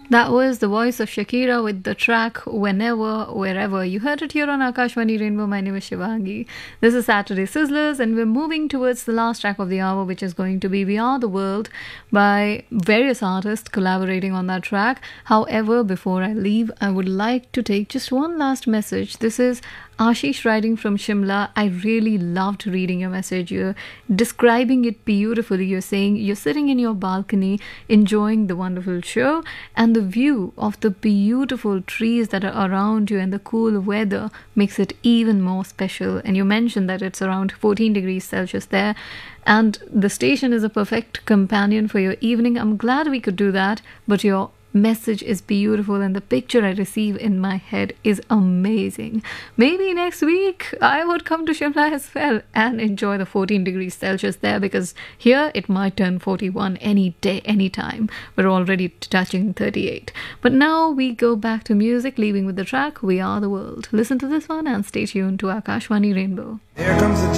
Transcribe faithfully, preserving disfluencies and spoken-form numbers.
That was the voice of Shakira with the track Whenever, Wherever. You heard it here on Akashvani Rainbow. My name is Shivangi. This is Saturday Sizzlers, and we're moving towards the last track of the hour, which is going to be We Are the World by various artists collaborating on that track. However, before I leave, I would like to take just one last message. This is Ashish writing from Shimla. I really loved reading your message. You're describing it beautifully. You're saying you're sitting in your balcony enjoying the wonderful show, and the view of the beautiful trees that are around you and the cool weather makes it even more special. And you mentioned that it's around fourteen degrees Celsius there, and the station is a perfect companion for your evening. I'm glad we could do that, but your message is beautiful and the picture I receive in my head is amazing. Maybe next week I would come to Shimla as well and enjoy the fourteen degrees Celsius there, because here it might turn forty-one any day, anytime. We're already touching thirty-eight. But now we go back to music, leaving with the track We Are the World. Listen to this one and stay tuned to Akashvani Rainbow. Here comes the